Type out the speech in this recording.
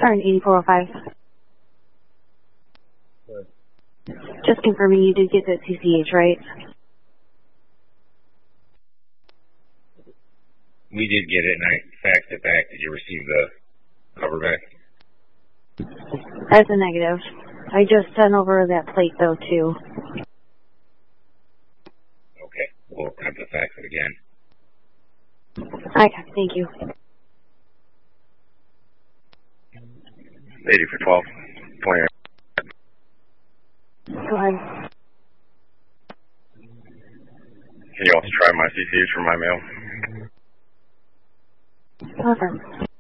Sorry, 8405. Just confirming you did get that CCH, right? We did get it, and I faxed it back. Did you receive the cover back? That's a negative. I just sent over that plate, though, too. Okay, we'll attempt to fax it again. Okay, thank you. 80 for 12. 20. Go ahead. Can you also try my CCH for my mail? Confirm.